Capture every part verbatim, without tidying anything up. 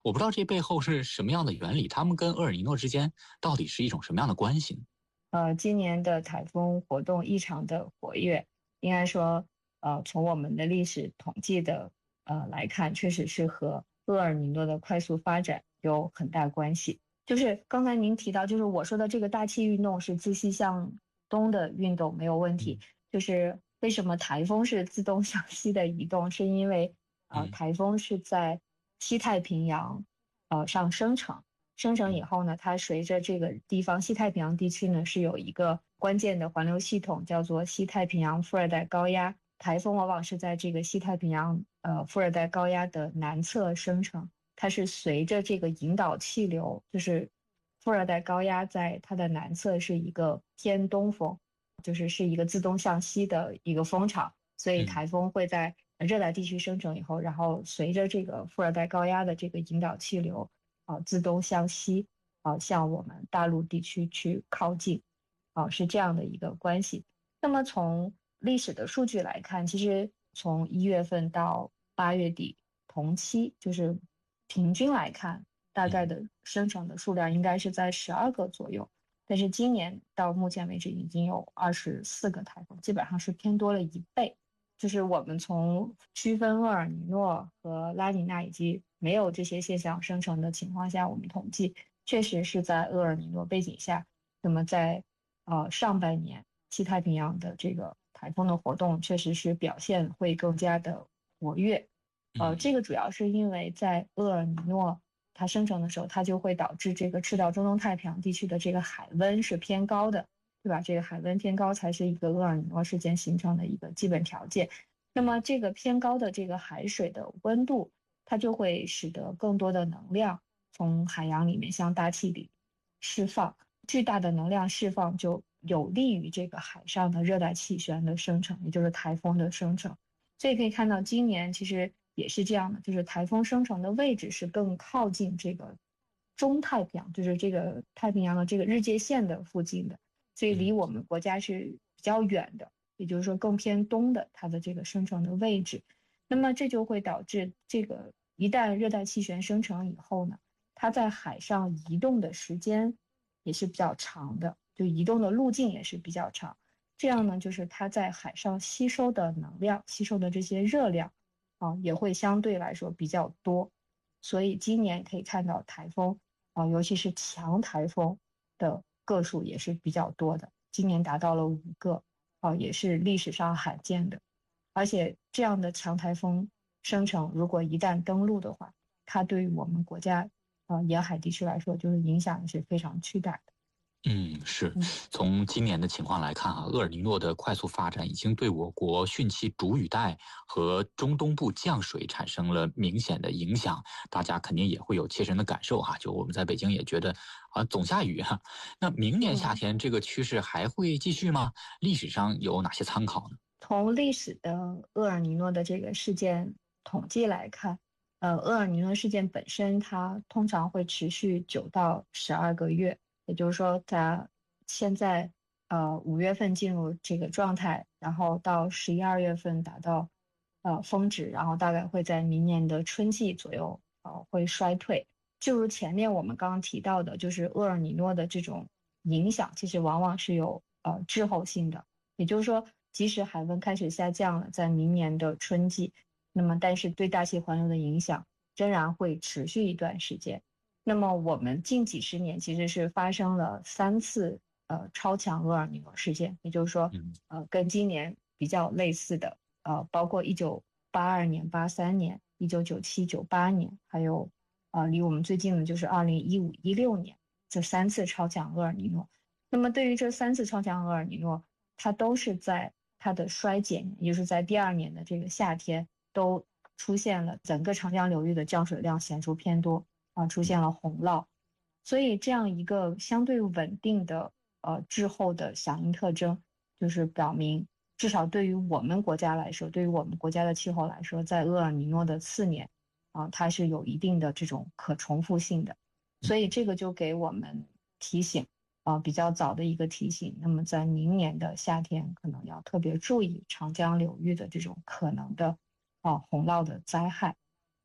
我不知道这背后是什么样的原理，他们跟厄尔尼诺之间到底是一种什么样的关系呢？ 呃，今年的台风活动异常的活跃，应该说，呃，从我们的历史统计的呃来看，确实是和厄尔尼诺的快速发展有很大关系。就是刚才您提到，就是我说的这个大气运动是自西向东的运动没有问题， 嗯就是为什么台风是自东向西的移动，是因为呃嗯台风是在西太平洋呃上生成。生成以嗯后呢，它随着这个地方西太平洋地区呢是有一个关键的环流系统，叫做西太平洋副热带高压。台风往往是在这个西太平洋呃副热带高压的南侧生成，它是随着这个引导气流，就是副热带高压在它的南侧是一个偏东风，就是是一个自东向西的一个风场，所以嗯台风会在热带地区生成以后，然后随着这个副热带高压的这个引导气流。啊，自东向西啊，向我们大陆地区去靠近，啊，是这样的一个关系。那么从历史的数据来看，其实从一月份到八月底同期，就是平均来看，大概嗯的生成的数量应该是在十二个左右。但是今年到目前为止已经有二十四个台风，基本上是偏多了一倍。就是我们从区分厄尔尼诺和拉尼娜以及没有这些现象生成的情况下，我们统计确实是在厄尔尼诺背景下，那么在呃上半年西太平洋的这个台风的活动确实是表现会更加的活跃。呃，这嗯个主要是因为在厄尔尼诺它生成的时候，它就会导致这个赤道中东太平洋地区的这个海温是偏高的。对吧？这个海温偏高才是一个厄尔尼诺事件形成的一个基本条件。那么这个偏高的这个海水的温度，它就会使得更多的能量从海洋里面向大气里释放，巨大的能量释放就有利于这个海上的热带气旋的生成，也就是台风的生成。所以可以看到，今年其实也是这样的，就是台风生成的位置是更靠近这个中太平洋，就是这个太平洋的这个日界线的附近的。所以离嗯我们国家是比较远的，也就是说更偏东的它的这个生成的位置。那么这就会导致这个一旦热带气旋生成以后呢，它在海上移动的时间也是比较长的，就移动的路径也是比较长。这样呢，就是它在海上吸收的能量、吸收的这些热量啊，也会相对来说比较多。所以今年可以看到台风啊，尤其是强台风的个数也是比较多的，今年达到了五个，啊，也是历史上罕见的。而且这样的强台风生成，如果一旦登陆的话，它对于我们国家啊沿海地区来说，就是影响也是非常巨大的。 嗯，是。 嗯。 从今年的情况来看啊，厄尔尼诺的快速发展已经对我国汛期主雨带和中东部降水产生了明显的影响，大家肯定也会有切身的感受哈。就我们在北京也觉得啊，总下雨哈。那明年夏嗯， 天这个趋势还会继续吗？历史上有哪些参考呢？ 从历史的厄尔尼诺的这个事件统计来看，呃，厄尔尼诺事件本身它通常会持续九到十二个月，也就是说，它现在呃五月份进入这个状态，然后到十一二月份达到呃峰值，然后大概会在明年的春季左右呃会衰退。就如前面我们刚刚提到的，就是厄尔尼诺的这种影响，其实往往是有呃滞后性的。也就是说，即使海温开始下降了，在明年的春季，那么但是对大气环流的影响仍然会持续一段时间。那么我们近几十年其实是发生了三次呃超强厄尔尼诺事件，也就是说， 嗯呃跟今年比较类似的，呃包括一九八二年、八三年、一九九七、九八年，还有呃离我们最近的就是二零一五、一六年这三次超强厄尔尼诺。那么对于这三次超强厄尔尼诺，它都是在它的衰减，也就是在第二年的这个夏天，都出现了整个长江流域的降水量显著偏多啊，出现了洪涝，所以这样一个相对稳定的呃滞后的响应特征，就是表明至少对于我们国家来说，对于我们国家的气候来说，在厄尔尼诺的次年啊，它是有一定的这种可重复性的，所以这个就给我们提醒。呃比较早的一个提醒。那么在明年的夏天，可能要特别注意长江流域的这种可能的啊、呃洪涝的灾害。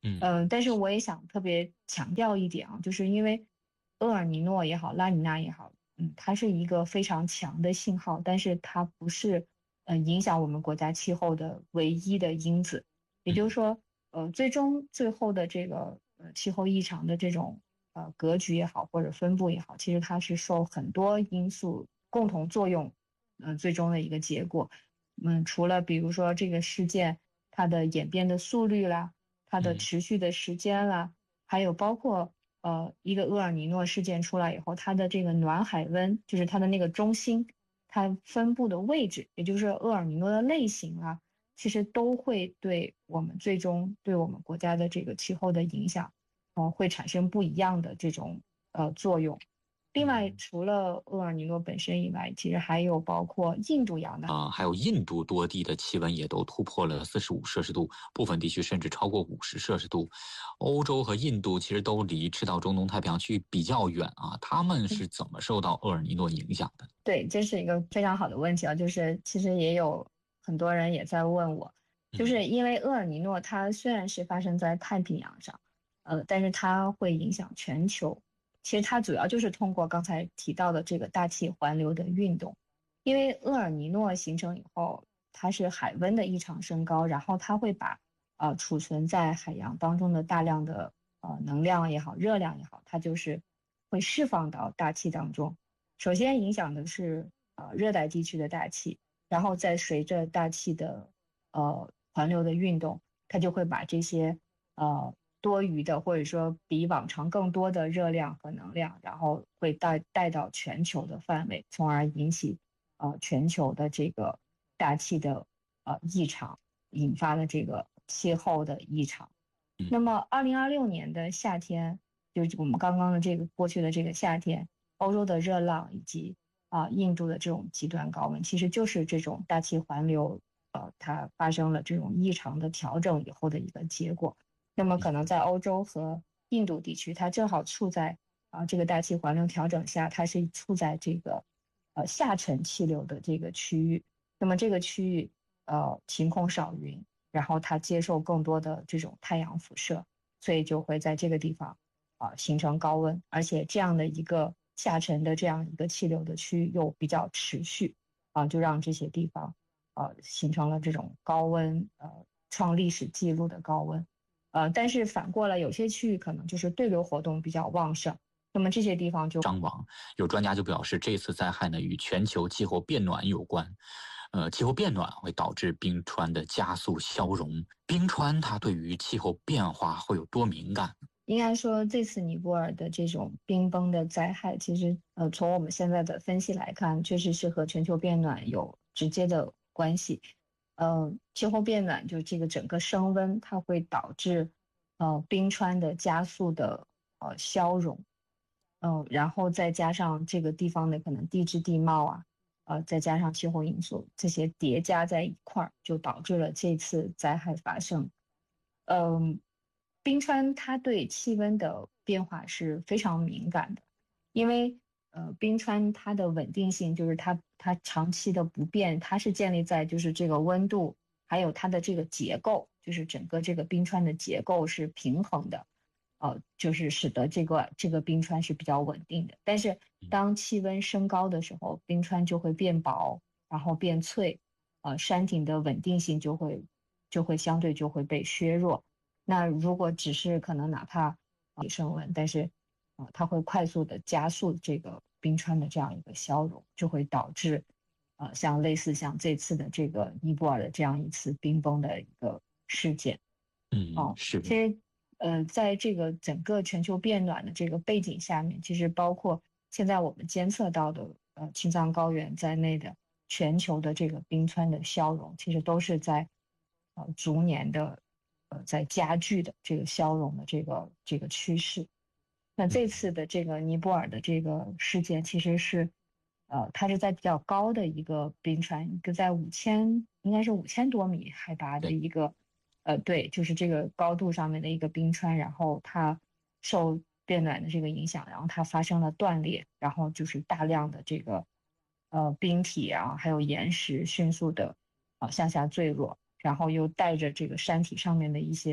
嗯嗯、呃，但是我也想特别强调一点啊，就是因为厄尔尼诺也好，拉尼娜也好，嗯，它是一个非常强的信号，但是它不是呃影响我们国家气候的唯一的因子。也就是嗯说，呃，最终最后的这个呃气候异常的这种呃格局也好，或者分布也好，其实它是受很多因素共同作用，呃，最终的一个结果。嗯，除了比如说这个事件它的演变的速率啦，它的嗯持续的时间啦，还有包括呃一个厄尔尼诺事件出来以后，它的这个暖海温，就是它的那个中心，它分布的位置，也就是厄尔尼诺的类型啊，其实都会对我们最终对我们国家的这个气候的影响，呃，会产生不一样的这种呃作用。另外， 嗯。 除了厄尔尼诺本身以外，其实还有包括印度洋的。 啊、还有印度多地的气温也都突破了四十五摄氏度，部分地区甚至超过五十摄氏度。欧洲和印度其实都离赤道中东太平洋区域比较远啊，他们是怎么受到厄尔尼诺影响的？ 对，这是一个非常好的问题啊，就是其实也有很多人也在问我，就嗯是因为厄尔尼诺它虽然是发生在太平洋上，呃，但是它会影响全球。其实它主要就是通过刚才提到的这个大气环流的运动，因为厄尔尼诺形成以后，它是海温的异常升高，然后它会把呃储存在海洋当中的大量的呃能量也好，热量也好，它就是会释放到大气当中。首先影响的是呃热带地区的大气，然后再随着大气的呃环流的运动，它就会把这些呃多余的或者说比往常更多的热量和能量，然后会带带到全球的范围，从而引起呃全球的这个大气的呃异常，引发了这个气候的异常。那嗯么，二零二六年的夏天，就是我们刚刚的这个过去的这个夏天，欧洲的热浪以及啊、印度的这种极端高温，其实就是这种大气环流呃它发生了这种异常的调整以后的一个结果。那么可能在欧洲和印度地区，它正好处在啊、这个大气环流调整下，它是处在这个呃下沉气流的这个区域。那么这个区域呃晴空少云。然后它接受更多的这种太阳辐射，所以就会在这个地方啊、呃形成高温，而且这样的一个下沉的这样一个气流的区域又比较持续啊、就让这些地方呃形成了这种高温，呃创历史记录的高温。呃，但是反过来，有些区域可能就是对流活动比较旺盛，那么这些地方就伤亡。有专家就表示，这次灾害呢与全球气候变暖有关。呃，气候变暖会导致冰川的加速消融。冰川它对于气候变化会有多敏感？ 应该说，这次尼泊尔的这种冰崩的灾害，其实呃，从我们现在的分析来看，确实是和全球变暖有直接的关系。呃，气候变暖就这个整个升温，它会导致呃冰川的加速的呃消融，嗯、呃，然后再加上这个地方的可能地质地貌啊，呃，再加上气候因素，这些叠加在一块儿，就导致了这次灾害发生。嗯，冰川它对气温的变化是非常敏感的，因为呃，冰川它的稳定性就是它它长期的不变，它是建立在就是这个温度，还有它的这个结构，就是整个这个冰川的结构是平衡的，呃，就是使得这个这个冰川是比较稳定的。但是当气温升高的时候，冰川就会变薄，然后变脆，呃，山体的稳定性就会就会相对就会被削弱。那如果只是可能哪怕呃升温，但是呃它会快速的加速这个冰川的这样一个消融，就会导致呃像类似像这次的这个尼泊尔的这样一次冰崩的一个事件。 嗯， 哦， 是。 其实，呃，在这个整个全球变暖的这个背景下面，其实包括现在我们监测到的，呃，青藏高原在内的全球的这个冰川的消融，其实都是在，呃，逐年的，呃，在加剧的这个消融的这个这个趋势。那这次的这个尼泊尔的这个事件，其实是，呃，它是在比较高的一个冰川，一个在五千，应该是五千多米海拔的对。 一个。呃，对，就是这个高度上面的一个冰川，然后它受变暖的这个影响，然后它发生了断裂，然后就是大量的这个呃冰体啊，还有岩石迅速的啊、呃向下坠落，然后又带着这个山体上面的一些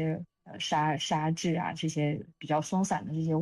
呃沙沙质啊这些比较松散的这些